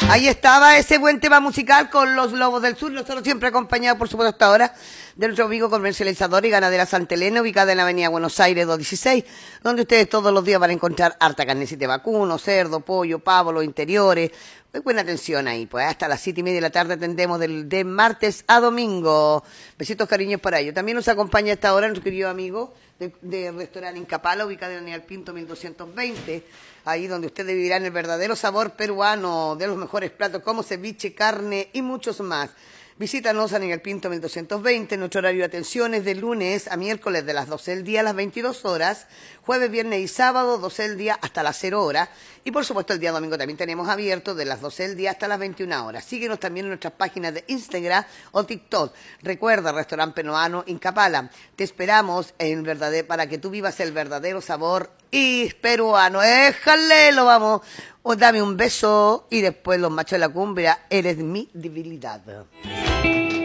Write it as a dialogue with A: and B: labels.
A: Ahí estaba ese buen tema musical con los Lobos del Sur, nosotros siempre acompañados, por supuesto, hasta ahora, de nuestro amigo comercializador y ganadera Santa Elena, ubicada en la avenida Buenos Aires 216, donde ustedes todos los días van a encontrar harta carnecita de vacuno, cerdo, pollo, pavo, los interiores. Muy buena atención ahí, pues hasta las 7:30 de la tarde atendemos de martes a domingo. Besitos, cariños para ellos. También nos acompaña a esta hora nuestro querido amigo de restaurante Incapala, ubicado en el Pinto 1220, ahí donde ustedes vivirán el verdadero sabor peruano de los mejores platos como ceviche, carne y muchos más. Visítanos en el Pinto 1220, nuestro horario de atención es de lunes a miércoles de las 12 del día a las 22 horas, jueves, viernes y sábado 12 del día hasta las 0 horas, y por supuesto el día domingo también tenemos abierto de las 12 del día hasta las 21 horas. Síguenos también en nuestras páginas de Instagram o TikTok. Recuerda, Restaurante Peruano Incapala, te esperamos para que tú vivas el verdadero sabor y peruano. ¡Éjale! Lo vamos. O dame un beso y después los machos de la cumbia, eres mi debilidad.